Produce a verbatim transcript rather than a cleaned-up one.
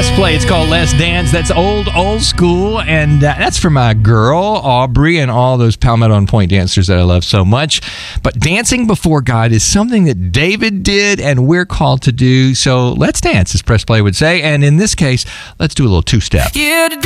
Press Play. It's called Let's Dance. That's old, old school. And uh, that's for my girl, Aubrey, and all those Palmetto and Point dancers that I love so much. But dancing before God is something that David did and we're called to do. So let's dance, as Press Play would say. And in this case, let's do a little two-step.